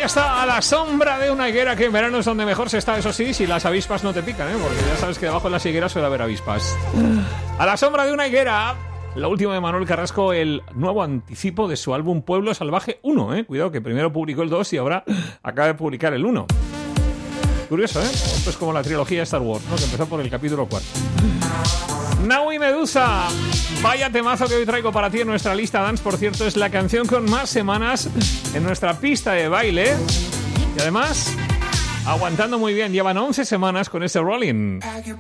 Ahí está, a la sombra de una higuera, que en verano es donde mejor se está, eso sí, si las avispas no te pican, porque ya sabes que debajo de las higueras suele haber avispas. A la sombra de una higuera, lo último de Manuel Carrasco, el nuevo anticipo de su álbum Pueblo Salvaje 1, Cuidado, que primero publicó el 2 y ahora acaba de publicar el 1. Curioso, Esto es como la trilogía de Star Wars, ¿no? Que empezó por el capítulo 4. Naui Medusa, vaya temazo que hoy traigo para ti en nuestra lista dance. Por cierto, es la canción con más semanas en nuestra pista de baile. Y además, aguantando muy bien, llevan 11 semanas con ese Rolling. Pack your